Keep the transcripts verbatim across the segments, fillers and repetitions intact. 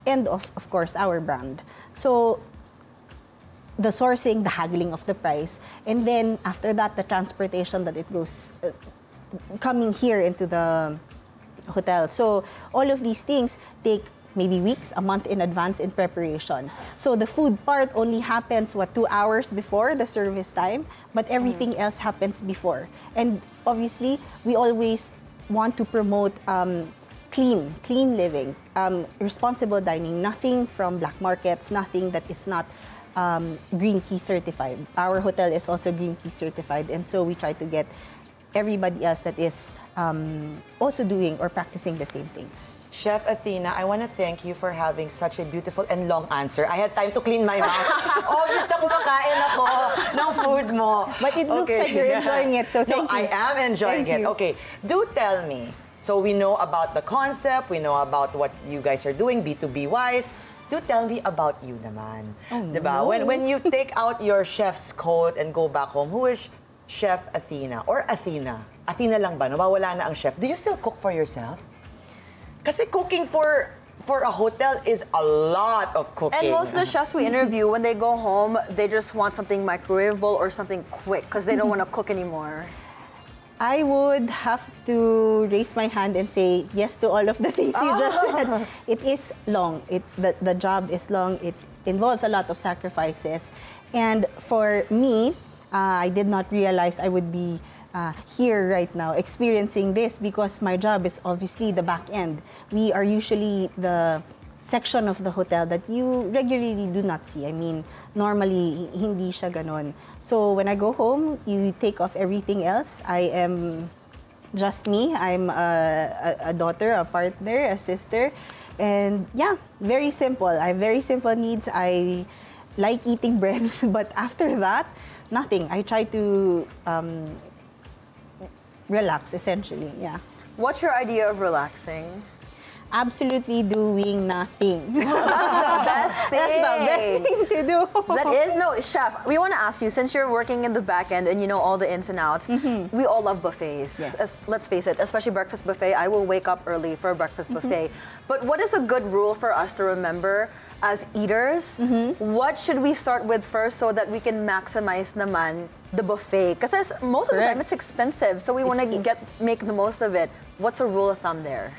and of, of course, our brand. So the sourcing, the haggling of the price, and then after that, the transportation that it goes, uh, coming here into the hotel. So all of these things take maybe weeks, a month in advance in preparation. So the food part only happens, what, two hours before the service time, but everything else happens before. And obviously, we always want to promote um, clean, clean living, um, responsible dining, nothing from black markets, nothing that is not um, Green Key certified. Our hotel is also Green Key certified, and so we try to get everybody else that is um, also doing or practicing the same things. Chef Athena, I want to thank you for having such a beautiful and long answer. I had time to clean my mouth. Obvious na kumakain ako ng food mo. But it looks like you're enjoying it, so thank no, you. I am enjoying Thank it. you. Okay, do tell me. So we know about the concept, we know about what you guys are doing, B two B wise. Do tell me about you naman. Oh, diba? no. When, when you take out your chef's coat and go back home, who is Chef Athena? Or Athena? Athena lang ba? Nawawala na ang chef. Do you still cook for yourself? Kasi cooking for for a hotel is a lot of cooking. And most of the chefs we interview, when they go home, they just want something microwavable or something quick because they don't want to cook anymore. I would have to raise my hand and say yes to all of the things you just said. It is long. It the, the job is long. It involves a lot of sacrifices. And for me, uh, I did not realize I would be Uh, here right now experiencing this because my job is obviously the back end. We are usually the section of the hotel that you regularly do not see. I mean, normally, hindi siya ganon. So when I go home, you take off everything else. I am just me. I'm a, a, a daughter, a partner, a sister. And yeah, very simple. I have very simple needs. I like eating bread, but after that, nothing. I try to um, relax, essentially, yeah. What's your idea of relaxing? Absolutely doing nothing. That's the best thing. That's the best thing to do. That is, no, chef, we want to ask you, since you're working in the back end and you know all the ins and outs, mm-hmm. we all love buffets. Yes. As, let's face it, especially breakfast buffet. I will wake up early for a breakfast mm-hmm. buffet. But what is a good rule for us to remember as eaters? Mm-hmm. What should we start with first so that we can maximize naman the buffet? Because most of the Correct. time it's expensive, so we want to get make the most of it. What's a rule of thumb there?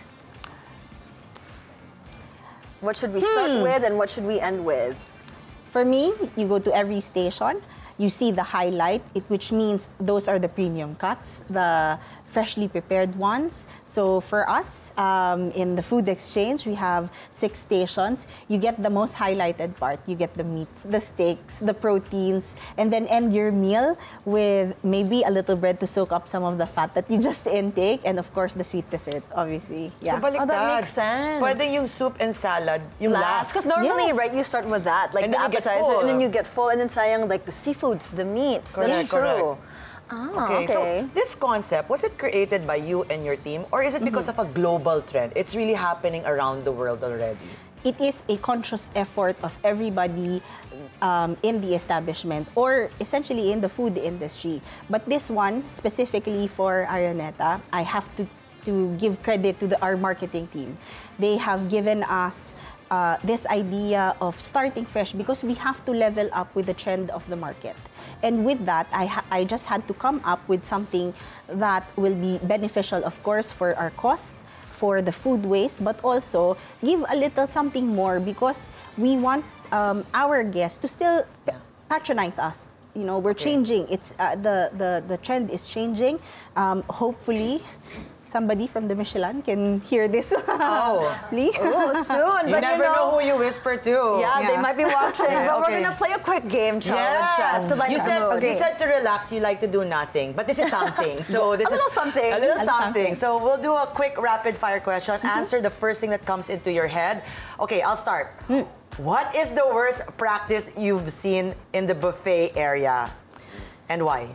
What should we start hmm. with and what should we end with? For me, you go to every station, you see the highlight, it, which means those are the premium cuts, the freshly prepared ones. So for us, um, in the food exchange, we have six stations. You get the most highlighted part. You get the meats, the steaks, the proteins, and then end your meal with maybe a little bread to soak up some of the fat that you just intake, and of course, the sweet dessert, obviously. Yeah. So baliktad. Oh, that makes sense. Pwede yung soup and salad, yung last. Because normally, Yes. right, you start with that, like And the then you get appetizer, full. and then you get full, and then sayang like the seafoods, the meats. Correct, That's true. correct. Ah, Okay, okay. so this concept, was it created by you and your team, or is it because mm-hmm. of a global trend? It's really happening around the world already. It is a conscious effort of everybody um, in the establishment or essentially in the food industry. But this one, specifically for Araneta, I have to, to give credit to the, our marketing team. They have given us uh, this idea of starting fresh because we have to level up with the trend of the market. And with that, I, ha- I just had to come up with something that will be beneficial, of course, for our cost, for the food waste, but also give a little something more because we want um, our guests to still p- patronize us. You know, we're Okay. changing. It's uh, the, the the trend is changing. Um, hopefully, somebody from the Michelin can hear this. Oh. Please. Oh, soon. You but never you know, know who you whisper to. Yeah, they Yeah. might be watching. But we're Okay. gonna play a quick game challenge, chef. To lighten you the said mood. you said to relax, you like to do nothing, but this is something. So this A little is something. A little A little something. something. So we'll do a quick rapid fire question. Answer the first thing that comes into your head. Okay, I'll start. What is the worst practice you've seen in the buffet area, and why?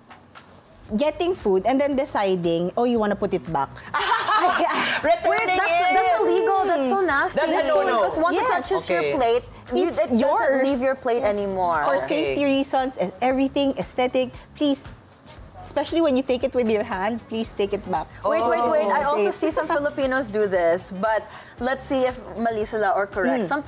Getting food and then deciding, oh, you want to put it back. Returning Wait, that's, it. that's illegal. That's so nasty. That's a no-no. Because once Yes. it touches Okay. your plate, you, It's it doesn't yours. leave your plate Yes. anymore. For Okay. safety reasons, e- everything aesthetic, please s- especially when you take it with your hand, please take it back. Wait, wait, wait. I also Okay. see some Filipinos do this, but let's see if mali sila or correct. Sometimes